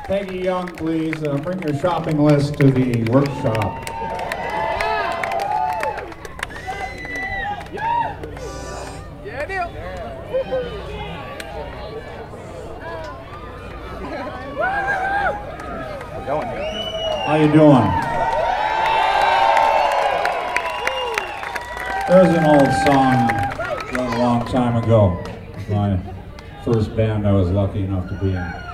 Peggy Young, please bring your shopping list to the workshop. Yeah, deal. How you doing? There's an old song from a long time ago. My first band I was lucky enough to be in.